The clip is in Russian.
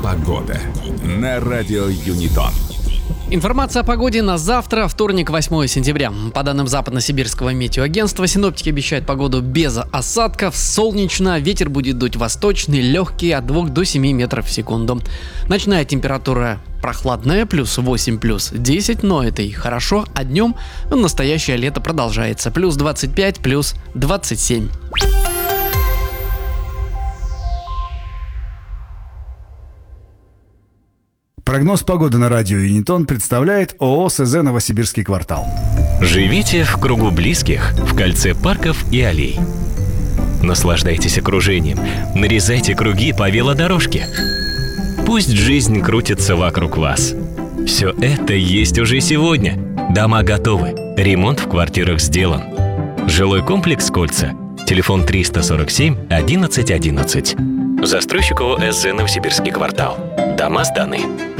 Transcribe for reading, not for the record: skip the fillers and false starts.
Погода на радио Юнитон. Информация о погоде на завтра, вторник, 8 сентября. По данным Западно-Сибирского метеоагентства, синоптики обещают погоду без осадков, солнечно, ветер будет дуть восточный, легкий, от 2 до 7 метров в секунду. Ночная температура прохладная, плюс 8, плюс 10, но это и хорошо, а днем настоящее лето продолжается, плюс 25, плюс 27. Прогноз погоды на радио Юнитон представляет ООО СЗ «Новосибирский квартал». Живите в кругу близких, в кольце парков и аллей. Наслаждайтесь окружением, нарезайте круги по велодорожке. Пусть жизнь крутится вокруг вас. Все это есть уже сегодня. Дома готовы, ремонт в квартирах сделан. Жилой комплекс «Кольца». Телефон 347 11 11. Застройщик ООО СЗ «Новосибирский квартал». Дома сданы.